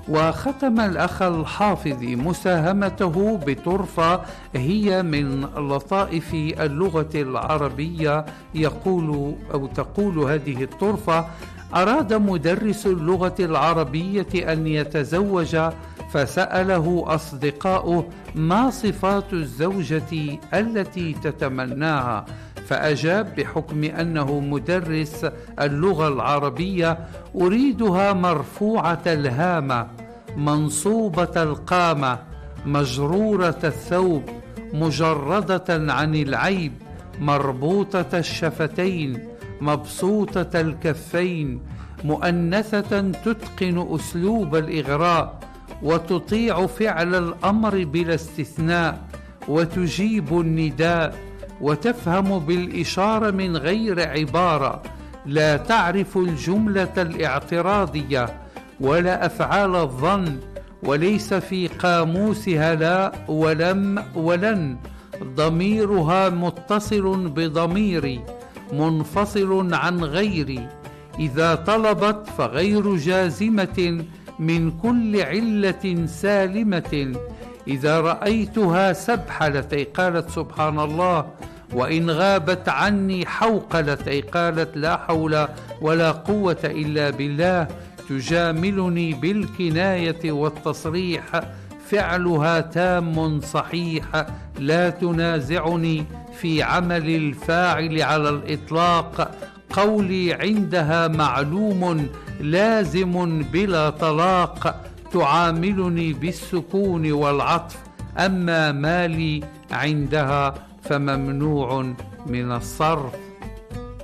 وختم الأخ الحافظ مساهمته بطرفة هي من لطائف اللغة العربية، يقول أو تقول هذه الطرفة: أراد مدرس اللغة العربية أن يتزوج، فسأله أصدقاؤه ما صفات الزوجة التي تتمناها، فأجاب بحكم أنه مدرس اللغة العربية: أريدها مرفوعة الهامة، منصوبة القامة، مجرورة الثوب، مجردة عن العيب، مربوطة الشفتين، مبسوطة الكفين، مؤنثة تتقن أسلوب الإغراء، وتطيع فعل الأمر بلا استثناء، وتجيب النداء، وتفهم بالإشارة من غير عبارة، لا تعرف الجملة الاعتراضية ولا أفعال الظن، وليس في قاموسها لا ولم ولن، ضميرها متصل بضميري، منفصل عن غيري، إذا طلبت فغير جازمة من كل علة سالمة، إذا رأيتها سبحلت أي قالت سبحان الله، وإن غابت عني حوقلت أي قالت لا حول ولا قوة إلا بالله، تجاملني بالكناية والتصريح، فعلها تام صحيح، لا تنازعني في عمل الفاعل على الإطلاق، قولي عندها معلوم لازم بلا طلاق، تعاملني بالسكون والعطف، أما مالي عندها فممنوع من الصرف.